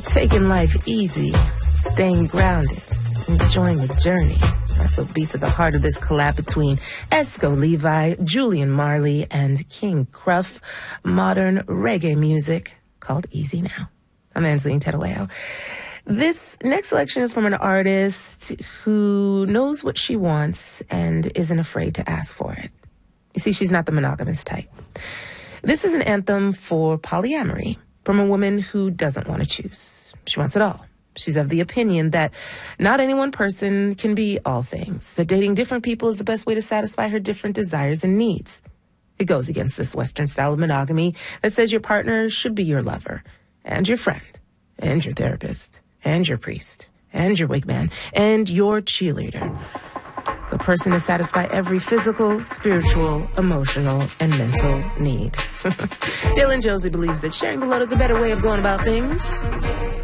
Taking life easy, staying grounded, enjoying the journey. That's what beats at the heart of this collab between Esco Levi, Julian Marley, and King Kruff. Modern reggae music called Easy Now. I'm Angeline Terueo. This next selection is from an artist who knows what she wants and isn't afraid to ask for it. You see, she's not the monogamous type. This is an anthem for polyamory from a woman who doesn't want to choose. She wants it all. She's of the opinion that not any one person can be all things, that dating different people is the best way to satisfy her different desires and needs. It goes against this Western style of monogamy that says your partner should be your lover and your friend and your therapist and your priest and your wigman and your cheerleader. The person to satisfy every physical, spiritual, emotional, and mental need. Jalen Josie believes that sharing the load is a better way of going about things.